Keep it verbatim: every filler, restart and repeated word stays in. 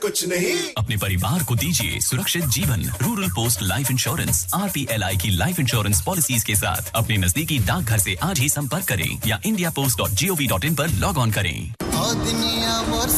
कुछ नहीं। अपने परिवार को दीजिए सुरक्षित जीवन। Rural post life insurance R P L I की लाइफ इंश्योरेंस पॉलिसीज के साथ अपने नजदीकी डाकघर से आज ही संपर्क करें या India post dot G O V dot in पर लॉग ऑन करें।